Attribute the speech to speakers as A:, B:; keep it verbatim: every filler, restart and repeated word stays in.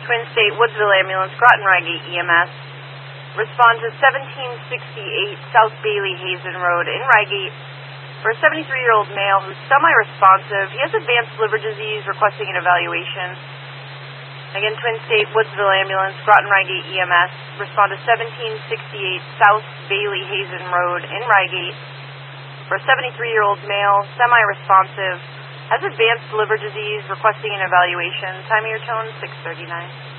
A: Twin State Woodsville Ambulance, Groton Reigate E M S. Respond to seventeen sixty-eight South Bailey Hazen Road in Reigate for a seventy-three-year-old male who's semi-responsive. He has advanced liver disease, requesting an evaluation. Again, Twin State Woodsville Ambulance, Groton Reigate E M S. Respond to seventeen sixty-eight South Bailey Hazen Road in Reigate for a seventy-three-year-old male, semi-responsive, has advanced liver disease, requesting an evaluation. Time of your tone, six thirty-nine.